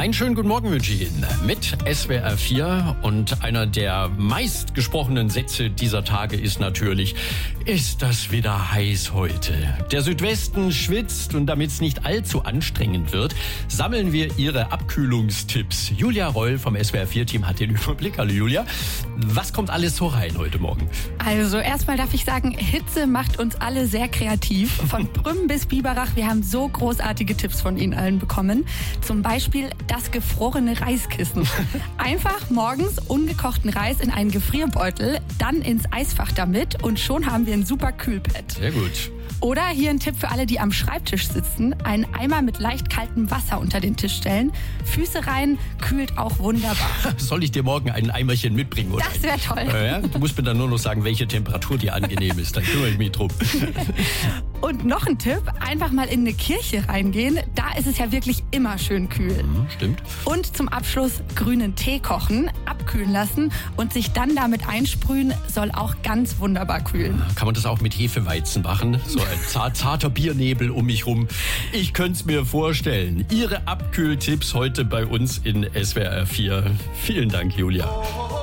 Einen schönen guten Morgen wünsche ich Ihnen mit SWR 4 und einer der meistgesprochenen Sätze dieser Tage ist natürlich, ist das wieder heiß heute? Der Südwesten schwitzt und damit es nicht allzu anstrengend wird, sammeln wir Ihre Abkühlungstipps. Julia Reul vom SWR 4 Team hat den Überblick. Hallo Julia, was kommt alles so rein heute Morgen? Also erstmal darf ich sagen, Hitze macht uns alle sehr kreativ. Von Brümmen bis Biberach, wir haben so großartige Tipps von Ihnen allen bekommen. Zum Beispiel das gefrorene Reiskissen. Einfach morgens ungekochten Reis in einen Gefrierbeutel, dann ins Eisfach damit und schon haben wir ein super Kühlpad. Sehr gut. Oder hier ein Tipp für alle, die am Schreibtisch sitzen. Einen Eimer mit leicht kaltem Wasser unter den Tisch stellen. Füße rein, kühlt auch wunderbar. Soll ich dir morgen ein Eimerchen mitbringen? Oder? Das wäre toll. Ja, du musst mir dann nur noch sagen, welche Temperatur dir angenehm ist. Dann kümmere ich mich drum. Und noch ein Tipp, einfach mal in eine Kirche reingehen. Da ist es ja wirklich immer schön kühl. Stimmt. Und zum Abschluss grünen Tee kochen, abkühlen lassen und sich dann damit einsprühen, soll auch ganz wunderbar kühlen. Kann man das auch mit Hefeweizen machen? So ein zarter Biernebel um mich rum. Ich könnte es mir vorstellen. Ihre Abkühltipps heute bei uns in SWR 4. Vielen Dank, Julia.